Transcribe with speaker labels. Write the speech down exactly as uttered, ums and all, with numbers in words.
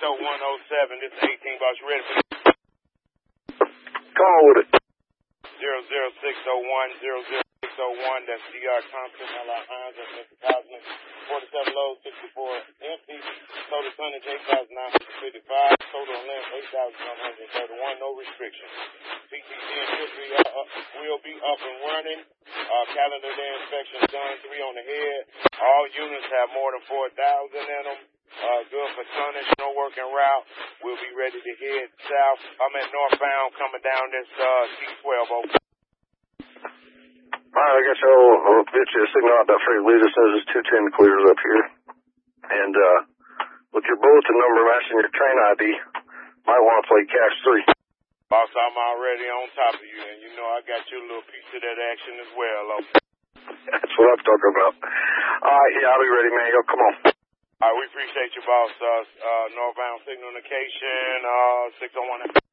Speaker 1: oh one oh seven. This is eighteen boss. You ready for this?
Speaker 2: Come on with it.
Speaker 1: zero zero six oh one, zero zero six oh one. That's D R Thompson, L I Hines, that's Mister Cosmic. forty-seven low, sixty-four empty. Total tonnage eight thousand nine hundred fifty-five. Total length eight thousand one hundred thirty-one. No restrictions. P T C and history uh, uh, will be up and running. Uh, calendar day inspection done. Three on the head. All units have more than four thousand in them. Uh, good for tonnage. No working route. We'll be ready to head south. I'm at northbound coming down this uh, T twelve. Over.
Speaker 2: All right, I got you. I'll, I'll get you a signal out that freight lead as soon as this two ten clears up here. And uh, with your bulletin number matching your train I D, might want to play Cash three.
Speaker 1: Boss, I'm already on top of you, and you know I got you a little piece of that action as well. Okay?
Speaker 2: That's what I'm talking about. All right, yeah, I'll be ready, man. Yo, come on.
Speaker 1: All right, we appreciate you, boss. Uh, uh, northbound signal indication, uh, six oh one.